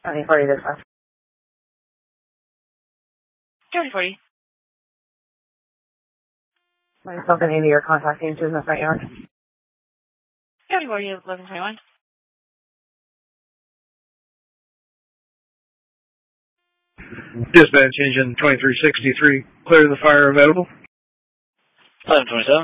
2040 this one. 2040. Myself and Amy are contacting to in the front yard. 2040, 1121. Dispatch engine 2363. Clear the fire available. 1127.